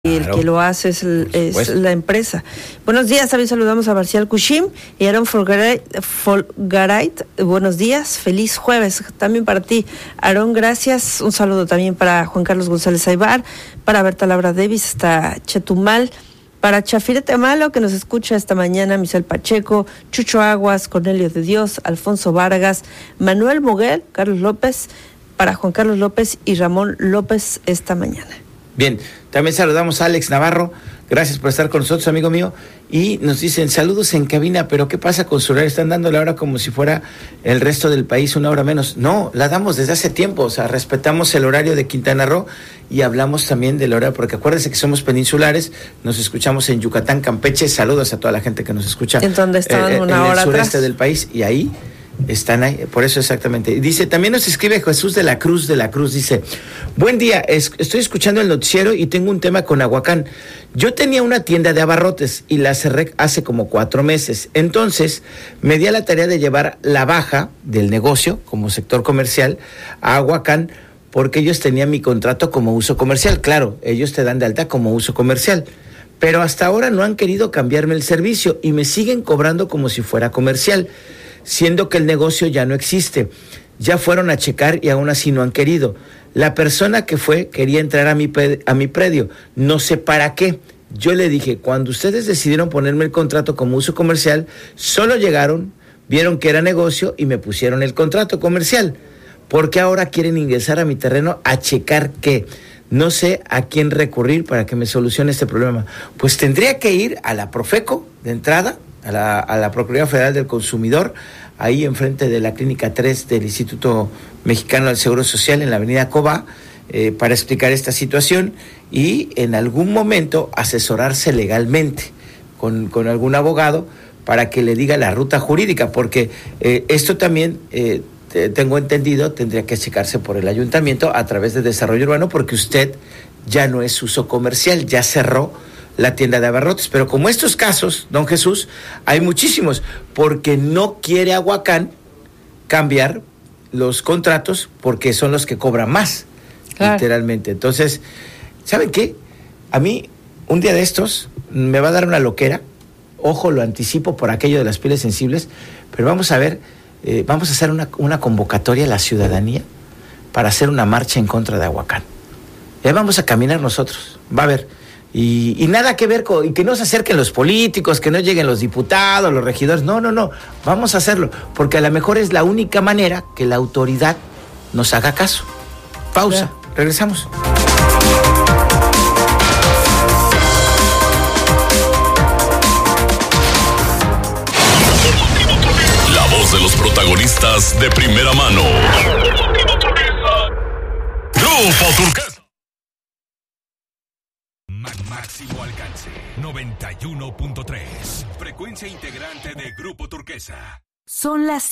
El que lo hace es la empresa. Buenos días, también saludamos a Marcial Kushim y Aaron Folgarait. Buenos días, feliz jueves también para ti, Aaron, gracias. Un saludo también para Juan Carlos González Aybar, para Berta Laura Davis, hasta Chetumal, para Chafirete Malo, que nos escucha esta mañana, Michel Pacheco, Chucho Aguas, Cornelio de Dios, Alfonso Vargas, Manuel Moguel, Carlos López, para Juan Carlos López y Ramón López esta mañana. Bien, también saludamos a Alex Navarro, gracias por estar con nosotros, amigo mío, y nos dicen saludos en cabina, pero ¿qué pasa con su horario? Están dando la hora como si fuera el resto del país, una hora menos. No, la damos desde hace tiempo, o sea, respetamos el horario de Quintana Roo y hablamos también del horario, porque acuérdense que somos peninsulares, nos escuchamos en Yucatán, Campeche, saludos a toda la gente que nos escucha en donde estaban una en hora el sureste atrás del país, y ahí están ahí, por eso exactamente. Dice, también nos escribe Jesús de la Cruz, dice, buen día, estoy escuchando el noticiero y tengo un tema con Aguacán. Yo tenía una tienda de abarrotes y la cerré hace como 4 meses. Entonces, me di a la tarea de llevar la baja del negocio como sector comercial a Aguacán, porque ellos tenían mi contrato como uso comercial. Claro, ellos te dan de alta como uso comercial, pero hasta ahora no han querido cambiarme el servicio y me siguen cobrando como si fuera comercial, siendo que el negocio ya no existe. Ya fueron a checar y aún así no han querido. La persona que fue quería entrar a mi predio, no sé para qué. Yo le dije, cuando ustedes decidieron ponerme el contrato como uso comercial, solo llegaron, vieron que era negocio y me pusieron el contrato comercial. ¿Por qué ahora quieren ingresar a mi terreno a checar qué? No sé a quién recurrir para que me solucione este problema. Pues tendría que ir a la Profeco de entrada, a la Procuraduría Federal del Consumidor, ahí enfrente de la Clínica 3 del Instituto Mexicano del Seguro Social en la avenida Cobá, para explicar esta situación y en algún momento asesorarse legalmente con algún abogado para que le diga la ruta jurídica, porque esto también, tengo entendido, tendría que checarse por el ayuntamiento a través de desarrollo urbano, porque usted ya no es uso comercial, ya cerró la tienda de abarrotes. Pero como estos casos, don Jesús, hay muchísimos, porque no quiere Aguacán cambiar los contratos porque son los que cobran más, claro, literalmente. Entonces, ¿saben qué? A mí, un día de estos, me va a dar una loquera, ojo, lo anticipo por aquello de las pieles sensibles, pero vamos a ver, vamos a hacer una convocatoria a la ciudadanía para hacer una marcha en contra de Aguacán. Ya vamos a caminar nosotros, va a haber. Y nada que ver con, y que no se acerquen los políticos, que no lleguen los diputados, los regidores, no, vamos a hacerlo, porque a lo mejor es la única manera que la autoridad nos haga caso. Pausa, regresamos. La voz de los protagonistas de primera mano. Grupo Turquesa. Máximo alcance 91.3. Frecuencia integrante de Grupo Turquesa. Son las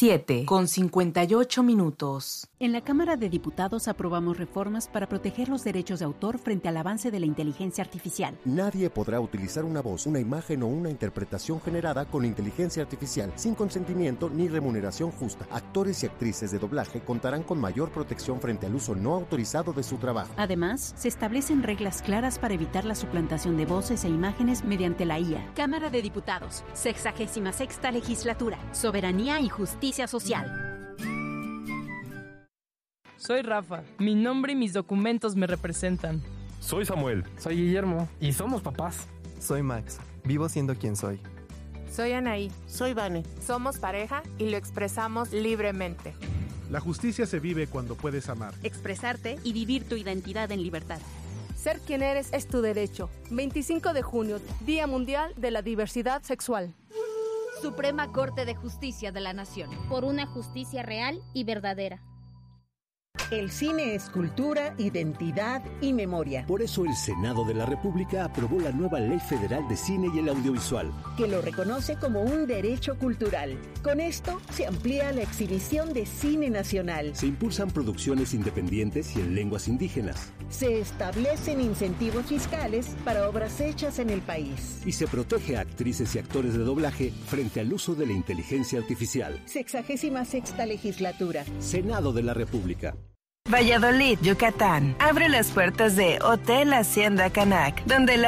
7:58. En la Cámara de Diputados aprobamos reformas para proteger los derechos de autor frente al avance de la inteligencia artificial. Nadie podrá utilizar una voz, una imagen o una interpretación generada con inteligencia artificial sin consentimiento ni remuneración justa. Actores y actrices de doblaje contarán con mayor protección frente al uso no autorizado de su trabajo. Además, se establecen reglas claras para evitar la suplantación de voces e imágenes mediante la IA. Cámara de Diputados, 66ª Legislatura, Soberanía y Justicia Social. Soy Rafa, mi nombre y mis documentos me representan. Soy Samuel. Soy Guillermo. Y somos papás. Soy Max, vivo siendo quien soy. Soy Anaí. Soy Vane. Somos pareja y lo expresamos libremente. La justicia se vive cuando puedes amar, expresarte y vivir tu identidad en libertad. Ser quien eres es tu derecho. 25 de junio, Día Mundial de la Diversidad Sexual. Suprema Corte de Justicia de la Nación. Por una justicia real y verdadera. El cine es cultura, identidad y memoria. Por eso el Senado de la República aprobó la nueva Ley Federal de Cine y el Audiovisual, que lo reconoce como un derecho cultural. Con esto se amplía la exhibición de cine nacional. Se impulsan producciones independientes y en lenguas indígenas. Se establecen incentivos fiscales para obras hechas en el país. Y se protege a actrices y actores de doblaje frente al uso de la inteligencia artificial. 66ª Legislatura. Senado de la República. Valladolid, Yucatán. Abre las puertas de Hotel Hacienda Canac, donde la